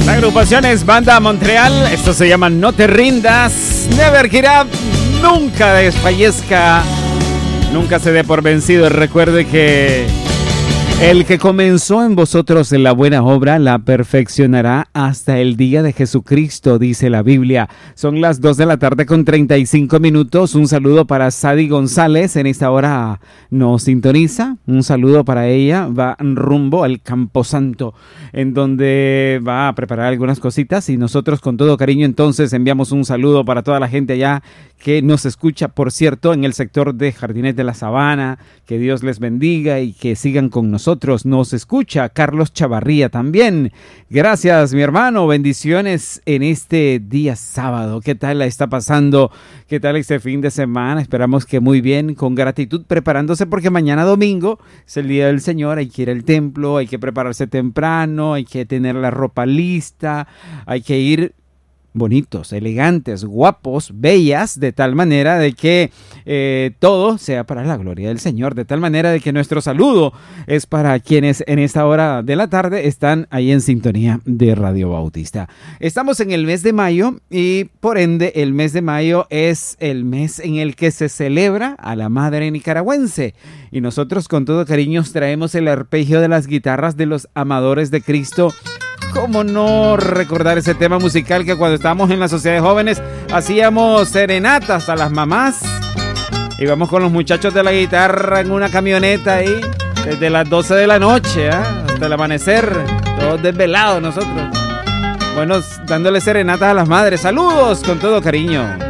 La agrupación es Banda Montreal. Esto se llama No te rindas. Never give up. Nunca desfallezca. Nunca se dé por vencido. Recuerde que el que comenzó en vosotros la buena obra la perfeccionará hasta el día de Jesucristo, dice la Biblia. Son las 2 de la tarde con 35 minutos. Un saludo para Sadi González. En esta hora nos sintoniza. Un saludo para ella. Va rumbo al Camposanto, en donde va a preparar algunas cositas. Y nosotros con todo cariño entonces enviamos un saludo para toda la gente allá que nos escucha, por cierto, en el sector de Jardines de la Sabana. Que Dios les bendiga y que sigan con nosotros. Nos escucha Carlos Chavarría también. Gracias, mi hermano. Bendiciones en este día sábado. ¿Qué tal la está pasando? ¿Qué tal este fin de semana? Esperamos que muy bien, con gratitud, preparándose porque mañana domingo es el Día del Señor. Hay que ir al templo, hay que prepararse temprano, hay que tener la ropa lista, hay que ir bonitos, elegantes, guapos, bellas, de tal manera de que todo sea para la gloria del Señor, de tal manera de que nuestro saludo es para quienes en esta hora de la tarde están ahí en sintonía de Radio Bautista. Estamos en el mes de mayo y por ende el mes de mayo es el mes en el que se celebra a la Madre Nicaragüense y nosotros con todo cariño traemos el arpegio de las guitarras de los amadores de Cristo. ¿Cómo no recordar ese tema musical que cuando estábamos en la sociedad de jóvenes hacíamos serenatas a las mamás? Íbamos con los muchachos de la guitarra en una camioneta ahí desde las 12 de la noche hasta el amanecer, todos desvelados nosotros. Bueno, dándole serenatas a las madres. Saludos con todo cariño.